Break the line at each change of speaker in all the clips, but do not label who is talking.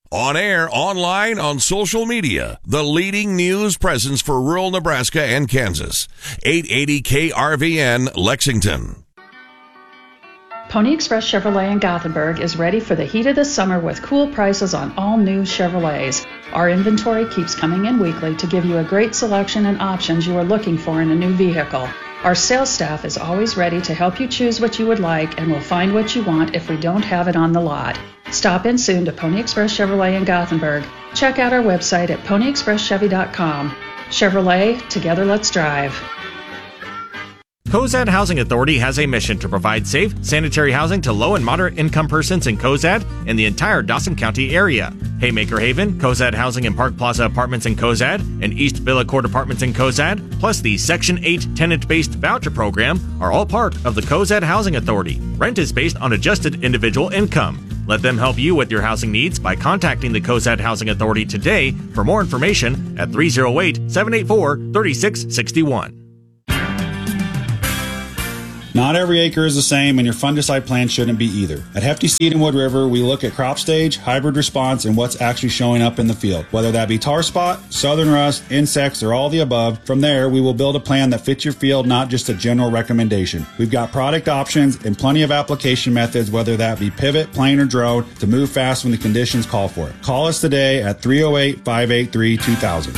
On air, online, on social media, the leading news presence for rural Nebraska and Kansas. 880 KRVN, Lexington.
Pony Express Chevrolet in Gothenburg is ready for the heat of the summer with cool prices on all new Chevrolets. Our inventory keeps coming in weekly to give you a great selection and options you are looking for in a new vehicle. Our sales staff is always ready to help you choose what you would like and will find what you want if we don't have it on the lot. Stop in soon to Pony Express Chevrolet in Gothenburg. Check out our website at ponyexpresschevy.com. Chevrolet, together let's drive.
Cozad Housing Authority has a mission to provide safe, sanitary housing to low and moderate income persons in Cozad and the entire Dawson County area. Haymaker Haven, Cozad Housing and Park Plaza Apartments in Cozad, and East Villa Court Apartments in Cozad, plus the Section 8 tenant-based voucher program are all part of the Cozad Housing Authority. Rent is based on adjusted individual income. Let them help you with your housing needs by contacting the Cozad Housing Authority today for more information at 308-784-3661.
Not every acre is the same, and your fungicide plan shouldn't be either. At Hefty Seed and Wood River, we look at crop stage, hybrid response, and what's actually showing up in the field. Whether that be tar spot, southern rust, insects, or all the above, from there, we will build a plan that fits your field, not just a general recommendation. We've got product options and plenty of application methods, whether that be pivot, plane, or drone, to move fast when the conditions call for it. Call us today at 308-583-2000.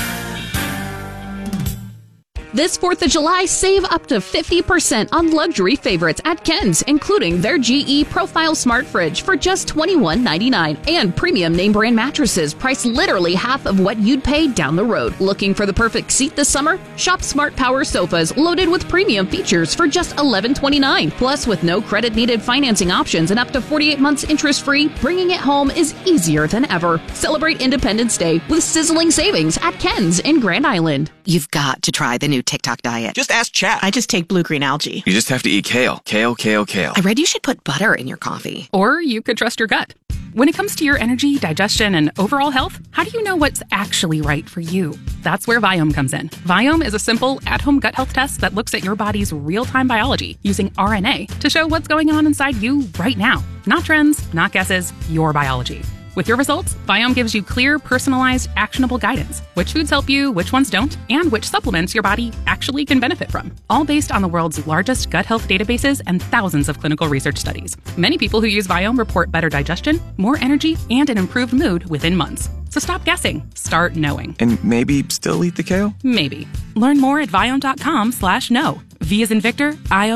This 4th of July, save up to 50% on luxury favorites at Ken's, including their GE Profile Smart Fridge for just $21.99 and premium name brand mattresses priced literally half of what you'd pay down the road. Looking for the perfect seat this summer? Shop Smart Power sofas loaded with premium features for just $11.29. Plus, with no credit needed financing options and up to 48 months interest free, bringing it home is easier than ever. Celebrate Independence Day with sizzling savings at Ken's in Grand Island.
You've got to try the new TikTok diet.
Just ask chat.
I just take blue-green algae.
You just have to eat kale. Kale.
I read you should put butter in your coffee.
Or you could trust your gut. When it comes to your energy, digestion, and overall health, how do you know what's actually right for you? That's where Viome comes in. Viome is a simple, at-home gut health test that looks at your body's real-time biology using RNA to show what's going on inside you right now. Not trends, not guesses, your biology. With your results, Viome gives you clear, personalized, actionable guidance. Which foods help you, which ones don't, and which supplements your body actually can benefit from. All based on the world's largest gut health databases and thousands of clinical research studies. Many people who use Viome report better digestion, more energy, and an improved mood within months. So stop guessing. Start knowing.
And maybe still eat the kale?
Maybe. Learn more at Viome.com/know. V as in Victor,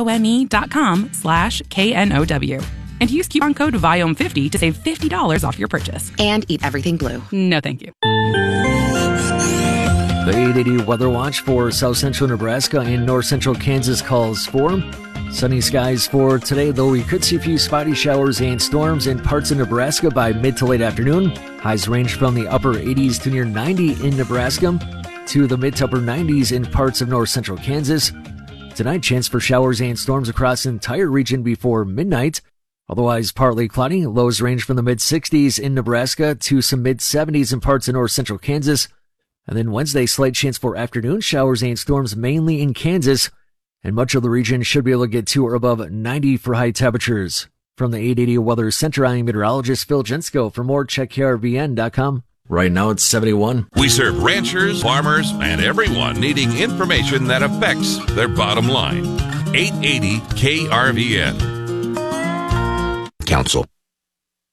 IOME.com/KNOW. And use coupon code VIOME50 to save $50 off your purchase.
And eat everything blue.
No, thank you.
The 880 Weather Watch for South Central Nebraska and North Central Kansas calls for sunny skies for today, though we could see a few spotty showers and storms in parts of Nebraska by mid to late afternoon. Highs range from the upper 80s to near 90 in Nebraska to the mid to upper 90s in parts of North Central Kansas. Tonight, chance for showers and storms across the entire region before midnight. Otherwise, partly cloudy. Lows range from the mid-60s in Nebraska to some mid-70s in parts of north central Kansas. And then Wednesday, slight chance for afternoon showers and storms mainly in Kansas. And much of the region should be able to get to or above 90 for high temperatures. From the 880 Weather Center, I'm meteorologist Phil Jensko. For more, check KRVN.com. Right now, it's 71.
We serve ranchers, farmers, and everyone needing information that affects their bottom line. 880 KRVN.
Council.